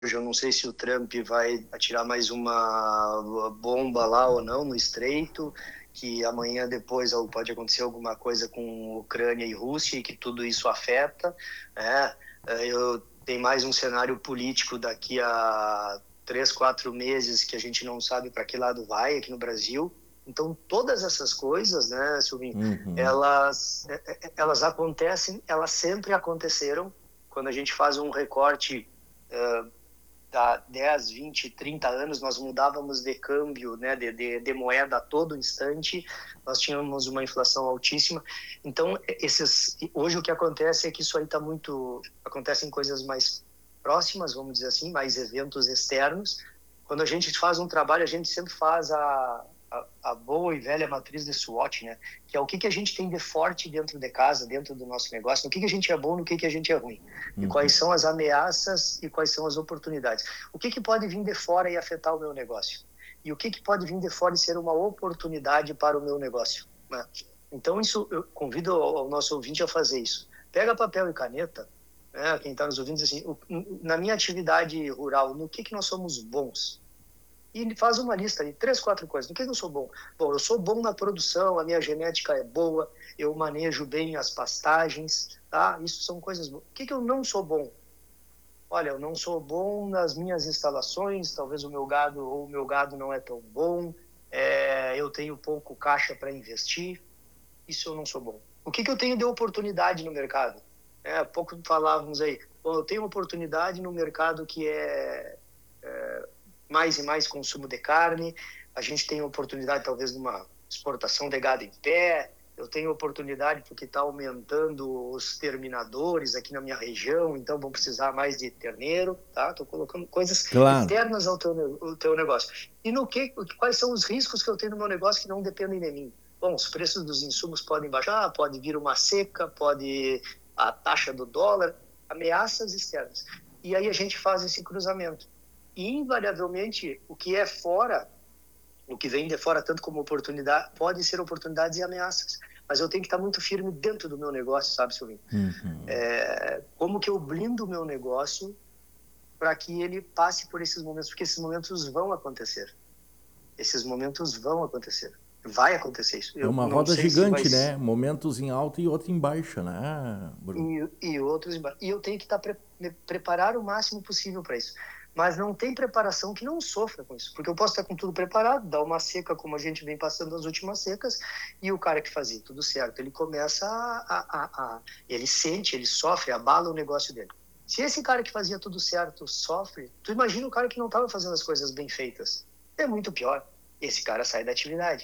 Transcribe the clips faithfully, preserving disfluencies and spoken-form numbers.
Hoje eu não sei se o Trump vai atirar mais uma bomba lá ou não no Estreito, que amanhã depois pode acontecer alguma coisa com Ucrânia e Rússia e que tudo isso afeta, né? Eu tem mais um cenário político daqui a três, quatro meses que a gente não sabe para que lado vai aqui no Brasil. Então todas essas coisas, né, Silvinho, Uhum. elas elas acontecem, elas sempre aconteceram. Quando a gente faz um recorte uh, há dez, vinte, trinta anos, nós mudávamos de câmbio, né, de, de, de moeda a todo instante, nós tínhamos uma inflação altíssima. Então, esses, hoje o que acontece é que isso aí está muito... Acontecem coisas mais próximas, vamos dizer assim, mais eventos externos. Quando a gente faz um trabalho, a gente sempre faz a, a, a boa e velha matriz de SWOT, né? Que é o que, que a gente tem de forte dentro de casa, dentro do nosso negócio, no que, que a gente é bom, no que, que a gente é ruim. E quais Uhum. são as ameaças e quais são as oportunidades. O que, que pode vir de fora e afetar o meu negócio? E o que, que pode vir de fora e ser uma oportunidade para o meu negócio? Né? Então, isso, eu convido o nosso ouvinte a fazer isso. Pega papel e caneta, né? Quem está nos ouvindo diz assim, na minha atividade rural, no que, que nós somos bons? E faz uma lista de três, quatro coisas. No que eu sou bom? Bom, eu sou bom na produção, a minha genética é boa, eu manejo bem as pastagens, tá? Isso são coisas boas. O que, que eu não sou bom? Olha, eu não sou bom nas minhas instalações, talvez o meu gado ou o meu gado não é tão bom, é, eu tenho pouco caixa para investir, isso eu não sou bom. O que, que eu tenho de oportunidade no mercado? É, há pouco falávamos aí, bom, eu tenho oportunidade no mercado que é, é mais e mais consumo de carne, a gente tem oportunidade talvez numa exportação de gado em pé, eu tenho oportunidade porque está aumentando os terminadores aqui na minha região, então vão precisar mais de terneiro, tá? Estou colocando coisas Claro. externas ao teu, ao teu negócio. E no que, quais são os riscos que eu tenho no meu negócio que não dependem de mim? Bom, os preços dos insumos podem baixar, pode vir uma seca, pode a taxa do dólar, ameaças externas. E aí a gente faz esse cruzamento. E, invariavelmente, o que é fora, o que vem de fora, tanto como oportunidade, pode ser oportunidades e ameaças. Mas eu tenho que estar muito firme dentro do meu negócio, sabe, Silvinho? Uhum. É, como que eu blindo o meu negócio para que ele passe por esses momentos? Porque esses momentos vão acontecer. Esses momentos vão acontecer. Vai acontecer isso. É Eu uma não roda sei se vai... gigante, né? Momentos em alta e outro em baixa, né, Bruno? E, e outros... E eu tenho que estar pre me preparar o máximo possível para isso. Mas não tem preparação que não sofra com isso. Porque eu posso estar com tudo preparado, dar uma seca como a gente vem passando as últimas secas, e o cara que fazia tudo certo, ele começa a... a, a, a ele sente, ele sofre, abala o negócio dele. Se esse cara que fazia tudo certo sofre, tu imagina o cara que não estava fazendo as coisas bem feitas. É muito pior. Esse cara sai da atividade.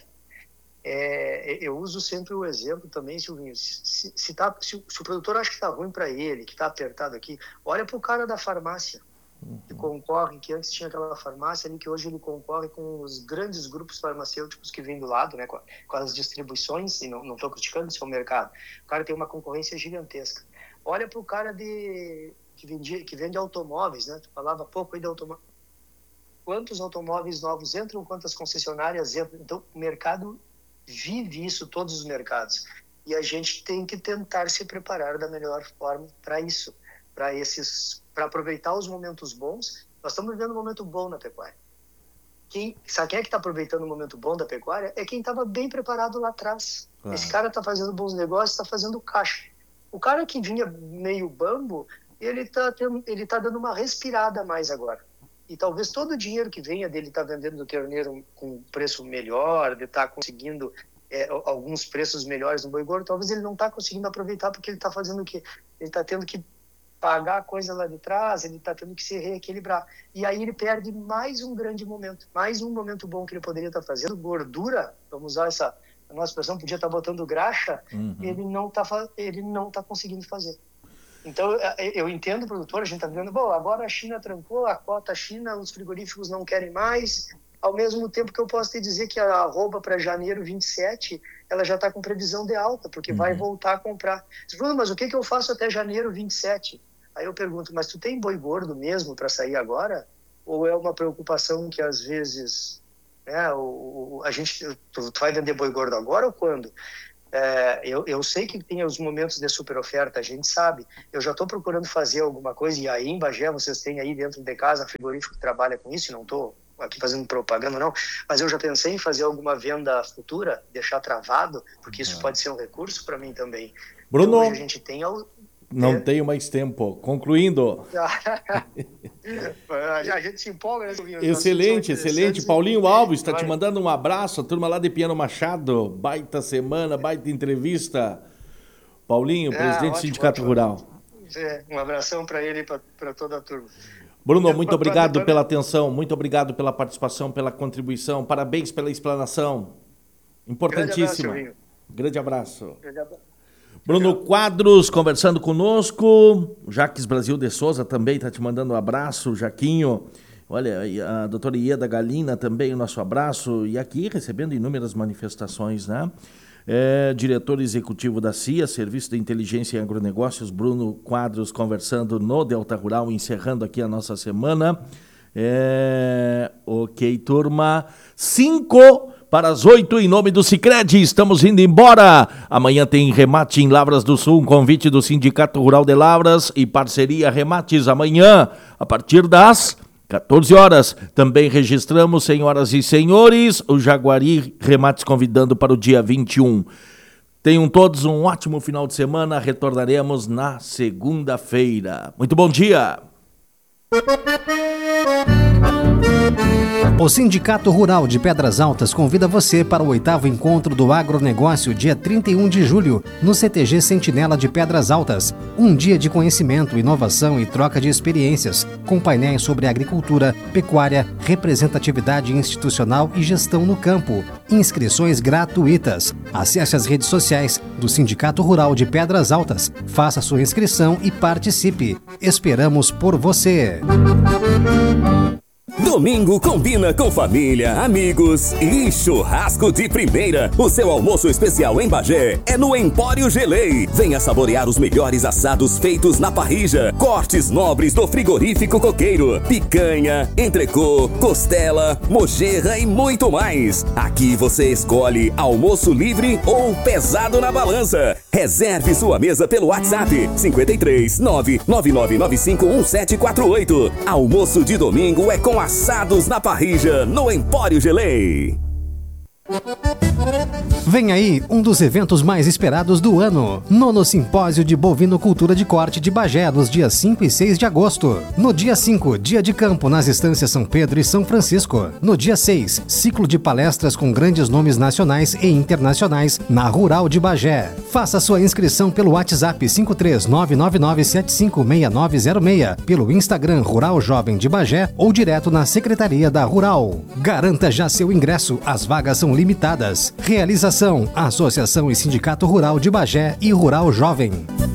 É, eu uso sempre o exemplo também, Silvinho, se, se, tá, se, se o produtor acha que está ruim para ele, que está apertado aqui, olha para o cara da farmácia, que concorre, que antes tinha aquela farmácia ali, que hoje ele concorre com os grandes grupos farmacêuticos que vêm do lado, né, com, com as distribuições, e não estou criticando esse é o mercado, o cara tem uma concorrência gigantesca. Olha para o cara de, que, vende, que vende automóveis, né, tu falava pouco aí de automóveis, quantos automóveis novos entram, quantas concessionárias entram, então o mercado vive isso, todos os mercados. E a gente tem que tentar se preparar da melhor forma para isso, para esses, para aproveitar os momentos bons. Nós estamos vivendo um momento bom na pecuária. Quem, sabe quem é que está aproveitando o momento bom da pecuária? É quem estava bem preparado lá atrás. Claro. Esse cara está fazendo bons negócios, está fazendo caixa. O cara que vinha meio bambo, ele está ele tá dando uma respirada a mais agora. E talvez todo o dinheiro que venha dele estar tá vendendo do terneiro com preço melhor, de estar tá conseguindo é, alguns preços melhores no boi gordo, talvez ele não está conseguindo aproveitar porque ele está fazendo o quê? Ele está tendo que pagar a coisa lá de trás, ele está tendo que se reequilibrar. E aí ele perde mais um grande momento, mais um momento bom que ele poderia estar tá fazendo. Gordura, vamos usar essa a nossa expressão, podia estar tá botando graxa, uhum. ele não está ele não tá conseguindo fazer. Então, eu entendo o produtor, a gente está dizendo, bom, agora a China trancou, a cota China, os frigoríficos não querem mais, ao mesmo tempo que eu posso te dizer que a arroba para janeiro vinte e sete, ela já está com previsão de alta, porque uhum. vai voltar a comprar. Bruno, mas o que, que eu faço até janeiro vinte e sete? Aí eu pergunto, mas tu tem boi gordo mesmo para sair agora? Ou é uma preocupação que às vezes, né, o, a gente, tu, tu vai vender boi gordo agora ou quando? É, eu, eu sei que tem os momentos de super oferta, a gente sabe. Eu já estou procurando fazer alguma coisa, e aí em Bagé vocês têm aí dentro de casa frigorífico que trabalha com isso, não estou aqui fazendo propaganda não, mas eu já pensei em fazer alguma venda futura, deixar travado, porque isso pode ser um recurso para mim também. Bruno, então, hoje a gente tem... Ao... não é... tenho mais tempo. Concluindo. A gente se empolga, né? Excelente, excelente. Paulinho Alves está te mandando um abraço. A turma lá de Piano Machado. Baita semana, baita entrevista. Paulinho, é, presidente ótimo, do Sindicato ótimo. Rural. É, um abração para ele e para toda a turma. Bruno, muito obrigado pela atenção, muito obrigado pela participação, pela contribuição. Parabéns pela explanação. Importantíssima. Grande abraço. Grande abraço. Grande abraço. Bruno Quadros conversando conosco, Jaques Brasil de Souza também está te mandando um abraço, Jaquinho, olha, a doutora Ieda Galina também, o nosso abraço, e aqui recebendo inúmeras manifestações, né? É, diretor executivo da C I A, Serviço de Inteligência em Agronegócios, Bruno Quadros conversando no Delta Rural, encerrando aqui a nossa semana. É, ok, turma, cinco... para as oito, em nome do Sicredi, estamos indo embora. Amanhã tem remate em Lavras do Sul, um convite do Sindicato Rural de Lavras e parceria Remates amanhã, a partir das quatorze horas. Também registramos, senhoras e senhores, o Jaguari Remates convidando para o dia vinte e um. Tenham todos um ótimo final de semana, retornaremos na segunda-feira. Muito bom dia! O Sindicato Rural de Pedras Altas convida você para o oitavo encontro do agronegócio, dia trinta e um de julho, no C T G Sentinela de Pedras Altas. Um dia de conhecimento, inovação e troca de experiências, com painéis sobre agricultura, pecuária, representatividade institucional e gestão no campo. Inscrições gratuitas. Acesse as redes sociais do Sindicato Rural de Pedras Altas, faça sua inscrição e participe. Esperamos por você. Domingo combina com família, amigos e churrasco de primeira. O seu almoço especial em Bagé é no Empório Gelei. Venha saborear os melhores assados feitos na parrilla, cortes nobres do frigorífico coqueiro, picanha, entrecô, costela, mojerra e muito mais. Aqui você escolhe almoço livre ou pesado na balança. Reserve sua mesa pelo WhatsApp cinco três nove nove nove nove cinco um sete quatro oito. Almoço de domingo é com assados na parrilla no Empório Gelei. Vem aí um dos eventos mais esperados do ano. Nono Simpósio de Bovinocultura de Corte de Bagé, nos dias cinco e seis de agosto. No dia cinco, dia de campo nas estâncias São Pedro e São Francisco. No dia seis, ciclo de palestras com grandes nomes nacionais e internacionais na Rural de Bagé. Faça sua inscrição pelo WhatsApp cinco três nove nove nove sete cinco seis nove zero seis, pelo Instagram Rural Jovem de Bagé ou direto na Secretaria da Rural. Garanta já seu ingresso, as vagas são limitadas. Realização: Associação e Sindicato Rural de Bagé e Rural Jovem.